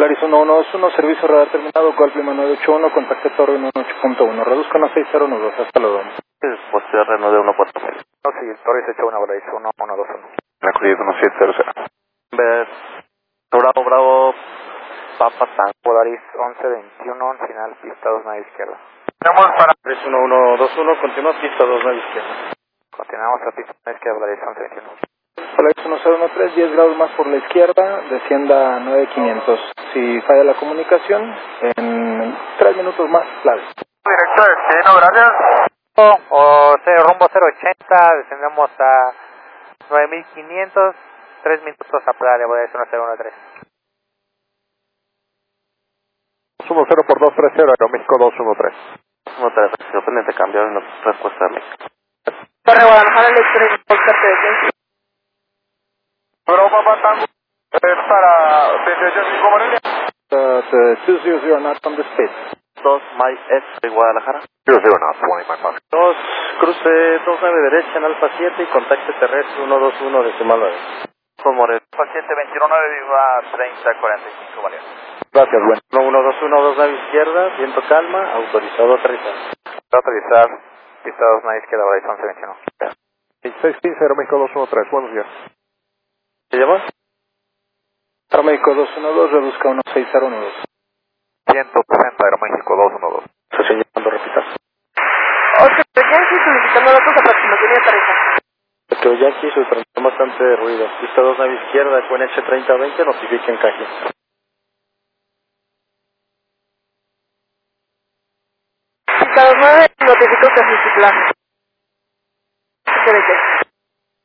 Polaris 1121, servicio radar terminado, Golf Lima 981, contacto Torre 18.1, reduzcan a 6012, hasta luego. Posterior Renault de 14000. No, sí, Torres 81, Polaris 1121. La Cruz 1700. Ver, Bravo, Bravo, Papa Tango. Polaris 1121, final, pista 2, nave izquierda. Tenemos para 1121, continúa pista 2, nave izquierda. Continuamos a pista 2, izquierda, Polaris 1121. Polaris 1013, 10 grados más por la izquierda, descienda 9500. Si falla la comunicación, en 3 minutos más, clave. Directo destino, gracias. Rumbo 080, descendemos a 9500, 3 minutos a playa, voy a decir 1013. 10 por 230, Aeroméxico 213. 113, pendiente cambio en la respuesta de México. Torre Guadalajara, Electronic, Volcate de Bravo, Papa Tango. Para 285 Morelia. 200 not on the space. 2, My S de Guadalajara. 00 not, 20 my mark. 2, cruce 29 derecha en Alfa 7 y contacto terrestre 121 decimal 9. Con Morelia. Paciente 219, viva 3045, vale. Gracias, bueno. 1121, 2 nave izquierda, viento calma, autorizado a aterrizar. Autorizar, pista 2, nave izquierda, Polaris 1121. 1615, Aeroméxico 213, buenos días. ¿Te llamas? Aeroméxico 212, reduzca 1609. 160, Aeroméxico 212. Estación llamando, repitas. Oscar Yankee solicitando datos de aproximación y aterrizaje. Oscar Yankee, su transmisión bastante de ruido. Pista 2 nave izquierda, con H3020, notifiquen calle. Pista 29, notifico que es circular.